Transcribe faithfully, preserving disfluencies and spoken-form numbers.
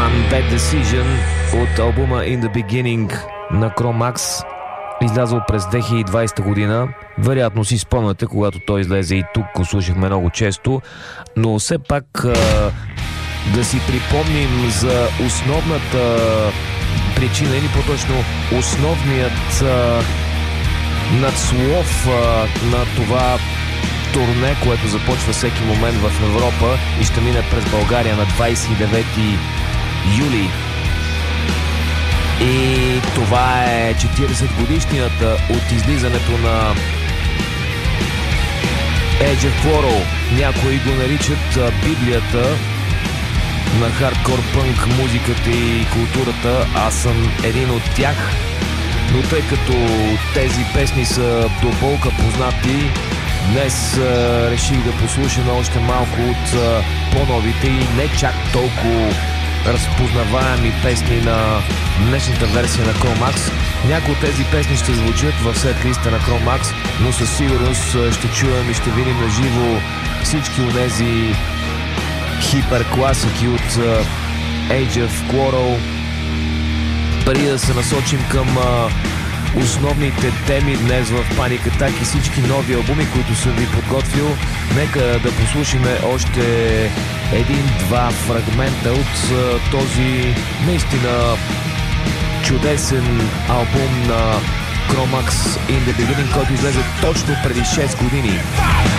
One Bad Decision от албума In The Beginning на Cro-Max, излязъл през две хиляди и двадесета година. Вероятно си спомняте, когато той излезе и тук го слушахме много често, но все пак а, да си припомним за основната причина, или по-точно основният а, надслов а, на това турне, което започва всеки момент в Европа и ще мине през България на двадесет и девети юли. И това е четиридесет годишнината от излизането на Age of Quarrel. Някои го наричат Библията на хардкор пънк музиката и културата. Аз съм един от тях, но тъй като тези песни са до болка познати, днес а, реших да послушаме още малко от а, по-новите и не чак толкова разпознаваеми песни на днешната версия на Cro-Max. Някои от тези песни ще звучат в сет-листа на Cro-Max, но със сигурност ще чуем и ще видим на живо всички от тези хиперкласики от uh, Age of Quarrel. Преди да се насочим към uh, основните теми днес в Panic Attack и всички нови албуми, които съм ви подготвил, нека да послушаме още един-два фрагмента от uh, този наистина чудесен албум на Cro-Max In The Beginning, който излезе точно преди шест години.